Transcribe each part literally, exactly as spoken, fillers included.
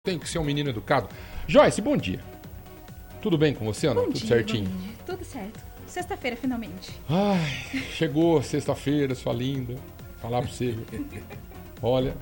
Tem que ser um menino educado. Joyce, bom dia. Tudo bem com você, Ana? Bom Tudo dia, certinho? bom dia. Tudo certo. Sexta-feira, finalmente. Ai, chegou sexta-feira, sua linda. Falar pra você. Olha.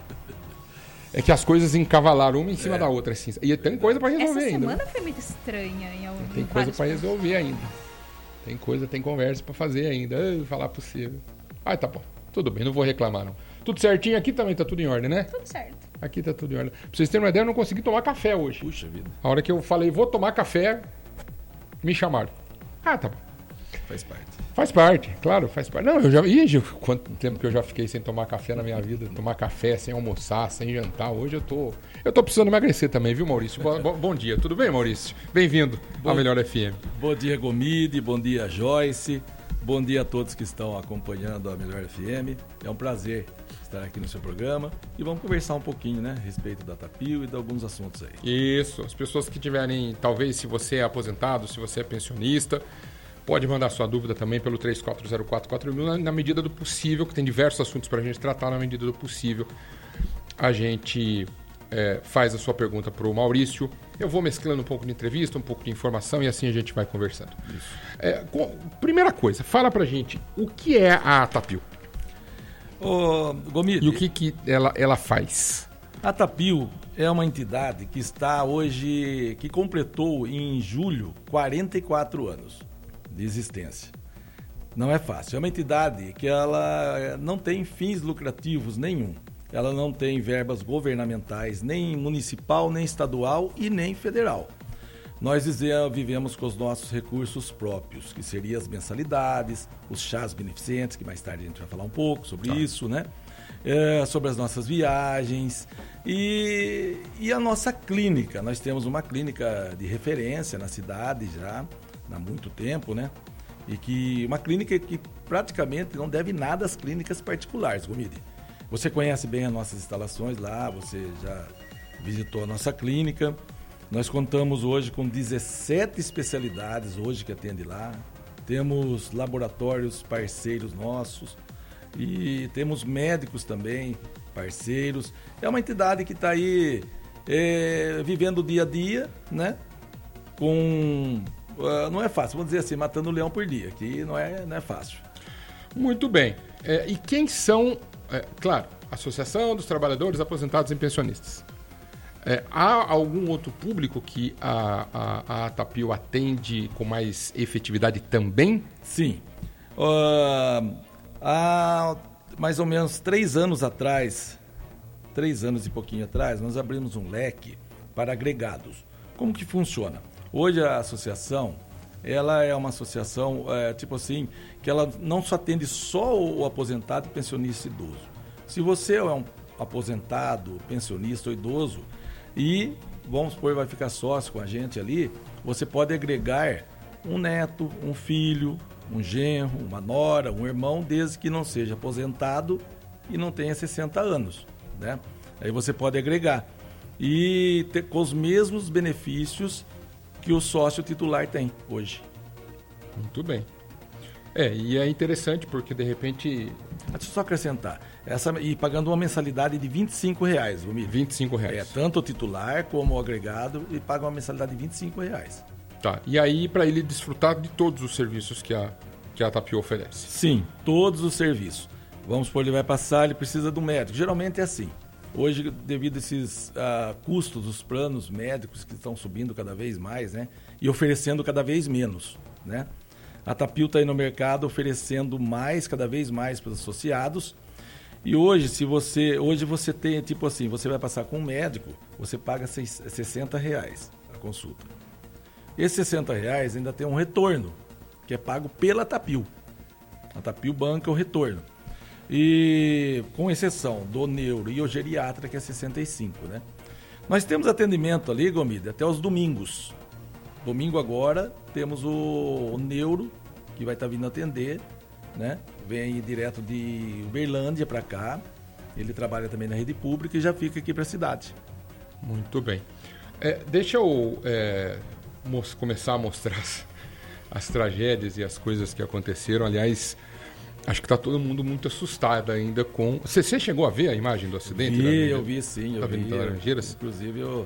É que as coisas encavalaram uma em cima é. da outra, assim. E tem coisa pra resolver Essa ainda. Essa semana foi muito estranha em algum Tem coisa pra resolver ainda. Tem coisa, tem conversa pra fazer ainda. Eu vou falar pra você. Ai, tá bom. Tudo bem, não vou reclamar, não. Tudo certinho aqui também, tá tudo em ordem, né? Tudo certo. Aqui tá tudo em ordem. Pra vocês terem uma ideia, eu não consegui tomar café hoje. Puxa vida. A hora que eu falei, vou tomar café, me chamaram. Ah, tá bom. Faz parte. Faz parte, claro, faz parte. Não, eu já... Ih, quanto tempo que eu já fiquei sem tomar café na minha vida. Tomar café, sem almoçar, sem jantar. Hoje eu tô... Eu tô precisando emagrecer também, viu, Maurício? Bom, bom dia, tudo bem, Maurício? Bem-vindo à Melhor F M. Bom dia, Gomide. Bom dia, Joyce. Bom dia a todos que estão acompanhando a Melhor F M. É um prazer estar aqui no seu programa e vamos conversar um pouquinho, né, a respeito da Tapil e de alguns assuntos aí. Isso, as pessoas que tiverem, talvez se você é aposentado, se você é pensionista, pode mandar sua dúvida também pelo três quatro zero quatro quatro mil na, na medida do possível, que tem diversos assuntos para a gente tratar, na medida do possível. A gente é, faz a sua pergunta para o Maurício. Eu vou mesclando um pouco de entrevista, um pouco de informação e assim a gente vai conversando. É, com, primeira coisa, fala pra gente o que é a Tapil. Ô, Gomide, e o que, que ela, ela faz? A Tapil é uma entidade que está hoje, que completou em julho quarenta e quatro anos de existência. Não é fácil. É uma entidade que ela não tem fins lucrativos nenhum. Ela não tem verbas governamentais, nem municipal, nem estadual e nem federal. Nós vivemos com os nossos recursos próprios, que seriam as mensalidades, os chás beneficentes, que mais tarde a gente vai falar um pouco sobre tá. isso, né? É, sobre as nossas viagens e, e a nossa clínica. Nós temos uma clínica de referência na cidade já há muito tempo, né? E que uma clínica que praticamente não deve nada às clínicas particulares, Gomide. Você conhece bem as nossas instalações lá, você já visitou a nossa clínica. Nós contamos hoje com dezessete especialidades hoje que atende lá. Temos laboratórios parceiros nossos e temos médicos também parceiros. É uma entidade que está aí é, vivendo o dia a dia, né? Com, uh, não é fácil, vamos dizer assim, matando o leão por dia, que não é, não é fácil. Muito bem. É, e quem são... É, claro, Associação dos Trabalhadores Aposentados e Pensionistas. É, há algum outro público que a, a, a Tapil atende com mais efetividade também? Sim. Uh, há mais ou menos três anos atrás, três anos e pouquinho atrás, nós abrimos um leque para agregados. Como que funciona? Hoje a associação, ela é uma associação, é, tipo assim, que ela não só atende só o aposentado, pensionista e idoso. Se você é um aposentado, pensionista ou idoso e, vamos supor, vai ficar sócio com a gente ali, você pode agregar um neto, um filho, um genro, uma nora, um irmão, desde que não seja aposentado e não tenha sessenta anos, né? Aí você pode agregar e ter com os mesmos benefícios que o sócio titular tem hoje. Muito bem. É, e é interessante porque, de repente... Deixa eu só acrescentar. Essa, e pagando uma mensalidade de vinte e cinco reais, Gomide. vinte e cinco reais. É, tanto o titular como o agregado, e paga uma mensalidade de vinte e cinco reais. Tá, e aí para ele desfrutar de todos os serviços que a, que a Tapil oferece? Sim, todos os serviços. Vamos supor, ele vai passar, ele precisa do médico. Geralmente é assim. Hoje, devido a esses uh, custos dos planos médicos que estão subindo cada vez mais, né? E oferecendo cada vez menos, né? A Tapil está aí no mercado oferecendo mais, cada vez mais para os associados. E hoje, se você, hoje você tem, tipo assim, você vai passar com um médico, você paga sessenta reais a consulta. Esses sessenta reais ainda tem um retorno, que é pago pela Tapil. A Tapil banca o retorno. E com exceção do neuro e o geriatra, que é sessenta e cinco, né? Nós temos atendimento ali, Gomide, até os domingos. Domingo agora temos o, o neuro, que vai estar vindo atender, né? Vem direto de Uberlândia para cá. Ele trabalha também na rede pública e já fica aqui para a cidade. Muito bem. É, deixa eu é, começar a mostrar as, as tragédias e as coisas que aconteceram. Aliás, Acho que está todo mundo muito assustado ainda com... Você, você chegou a ver a imagem do acidente? Vi, eu vi sim, eu Tá vi. vendo pela Laranjeiras? Inclusive, eu